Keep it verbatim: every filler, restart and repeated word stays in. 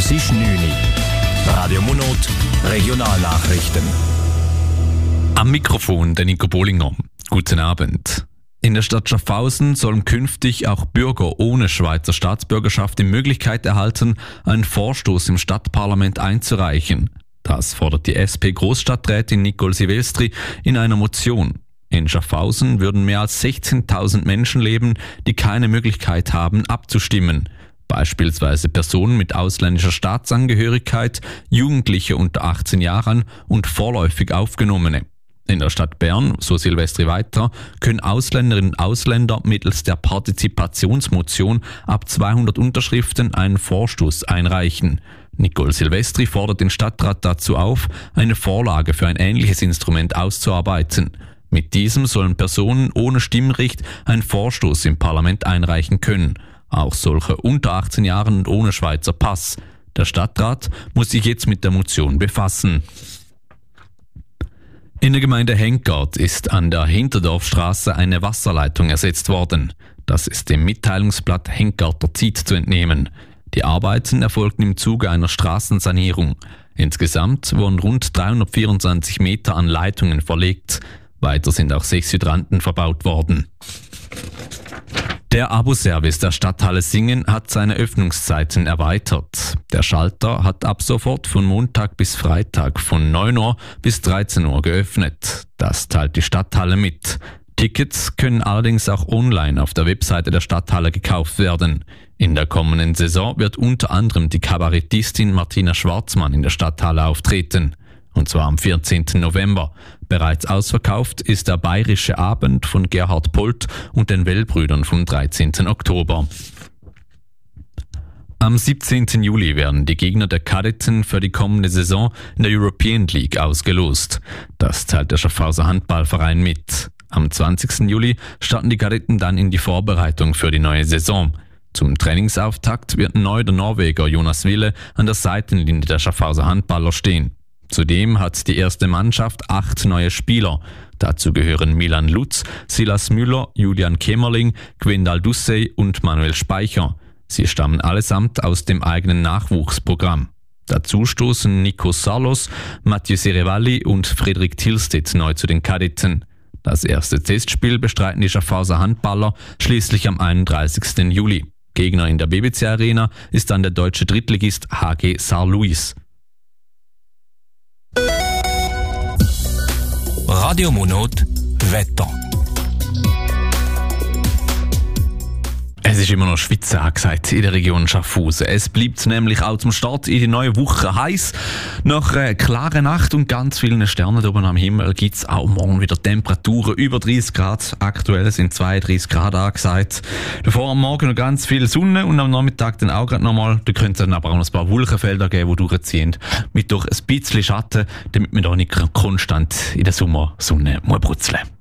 Es ist neun Uhr. Radio Monot, Regionalnachrichten. Am Mikrofon der Nico Bollinger. Guten Abend. In der Stadt Schaffhausen sollen künftig auch Bürger ohne Schweizer Staatsbürgerschaft die Möglichkeit erhalten, einen Vorstoß im Stadtparlament einzureichen. Das fordert die S P-Großstadträtin Nicole Silvestri in einer Motion. In Schaffhausen würden mehr als sechzehntausend Menschen leben, die keine Möglichkeit haben, abzustimmen. Beispielsweise Personen mit ausländischer Staatsangehörigkeit, Jugendliche unter achtzehn Jahren und vorläufig Aufgenommene. In der Stadt Bern, so Silvestri weiter, können Ausländerinnen und Ausländer mittels der Partizipationsmotion ab zweihundert Unterschriften einen Vorstoß einreichen. Nicole Silvestri fordert den Stadtrat dazu auf, eine Vorlage für ein ähnliches Instrument auszuarbeiten. Mit diesem sollen Personen ohne Stimmrecht einen Vorstoß im Parlament einreichen können. Auch solche unter achtzehn Jahren und ohne Schweizer Pass. Der Stadtrat muss sich jetzt mit der Motion befassen. In der Gemeinde Henkgart ist an der Hinterdorfstraße eine Wasserleitung ersetzt worden. Das ist dem Mitteilungsblatt Henkgarter Zeit zu entnehmen. Die Arbeiten erfolgten im Zuge einer Straßensanierung. Insgesamt wurden rund dreihundertvierundzwanzig Meter an Leitungen verlegt. Weiter sind auch sechs Hydranten verbaut worden. Der Abo-Service der Stadthalle Singen hat seine Öffnungszeiten erweitert. Der Schalter hat ab sofort von Montag bis Freitag von neun Uhr bis dreizehn Uhr geöffnet. Das teilt die Stadthalle mit. Tickets können allerdings auch online auf der Webseite der Stadthalle gekauft werden. In der kommenden Saison wird unter anderem die Kabarettistin Martina Schwarzmann in der Stadthalle auftreten. Und zwar am vierzehnten November. Bereits ausverkauft ist der Bayerische Abend von Gerhard Polt und den Wellbrüdern vom dreizehnten Oktober. Am siebzehnten Juli werden die Gegner der Kadetten für die kommende Saison in der European League ausgelost. Das teilt der Schaffhauser Handballverein mit. Am zwanzigsten Juli starten die Kadetten dann in die Vorbereitung für die neue Saison. Zum Trainingsauftakt wird neu der Norweger Jonas Wille an der Seitenlinie der Schaffhauser Handballer stehen. Zudem hat die erste Mannschaft acht neue Spieler. Dazu gehören Milan Lutz, Silas Müller, Julian Kämmerling, Gwendal Dussey und Manuel Speicher. Sie stammen allesamt aus dem eigenen Nachwuchsprogramm. Dazu stoßen Nico Salos, Mathieu Serevalli und Frederik Tilstedt neu zu den Kadetten. Das erste Testspiel bestreiten die Schaffhauser Handballer schließlich am einunddreißigsten Juli. Gegner in der B B C Arena ist dann der deutsche Drittligist H G Saarlouis. Radio Monot, Wetter. Es ist immer noch Schweizer angesagt in der Region Schaffhausen. Es bleibt nämlich auch zum Start in die neue Woche heiß. Nach einer klaren Nacht und ganz vielen Sternen oben am Himmel gibt es auch morgen wieder Temperaturen über dreißig Grad. Aktuell sind zweiunddreißig Grad angesagt. Davor am Morgen noch ganz viel Sonne und am Nachmittag dann auch gerade nochmal. Da könnte es dann aber auch noch ein paar Wolkenfelder geben, die durchziehen. Mit durch ein bisschen Schatten, damit man da nicht konstant in der Sommersonne brutzeln muss.